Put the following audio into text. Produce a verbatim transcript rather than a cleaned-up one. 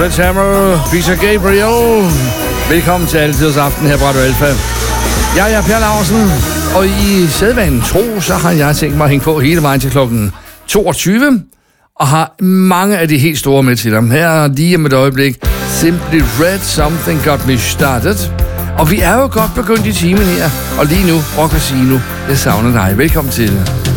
Sledgehammer, Peter Gabriel. Velkommen til Altidets Aften her på Radio Alfa. Jeg er Per Laursen, og i sædvanen tro, så har jeg tænkt mig at hænge på hele vejen til klokken toogtyve, og har mange af de helt store med til dem. Her er lige om et øjeblik Simply Red, Something Got Me Started. Og vi er jo godt begyndt i timen her, og lige nu, Rock Casino, jeg savner dig. Velkommen til.